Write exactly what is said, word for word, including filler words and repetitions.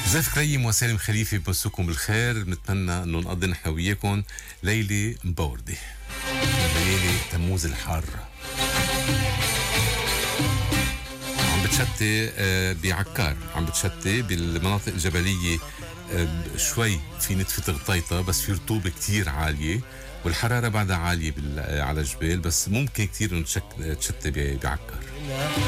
زيف كريم وسالم خليفة بمسوكم بالخير. بنتمنى انه نقضي نحن وياكم ليلة مبوردة، ليلة تموز الحارة. عم بتشتي بعكار، عم بتشتي بالمناطق الجبلية، شوي في نتفة غطيطة بس في رطوبة كتير عالية والحرارة بعدها عالية على الجبال، بس ممكن كتير انه تشتي بعكار.